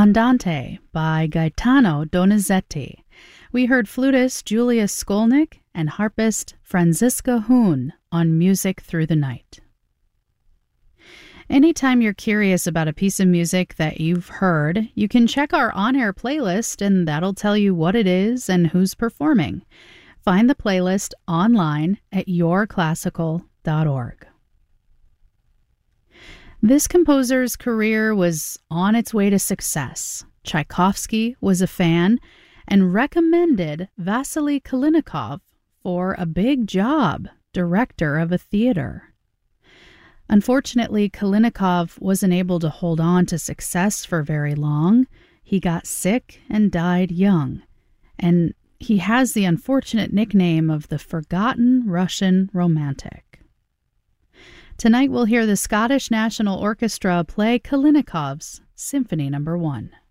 Andante by Gaetano Donizetti. We heard flutist Julia Skolnick and harpist Franziska Huhn on Music Through the Night. Anytime you're curious about a piece of music that you've heard, you can check our on-air playlist, and that'll tell you what it is and who's performing. Find the playlist online at yourclassical.org. This composer's career was on its way to success. Tchaikovsky was a fan and recommended Vasily Kalinikov for a big job, director of a theater. Unfortunately, Kalinikov wasn't able to hold on to success for very long. He got sick and died young, and he has the unfortunate nickname of the Forgotten Russian Romantic. Tonight we'll hear the Scottish National Orchestra play Kalinikov's Symphony No. 1.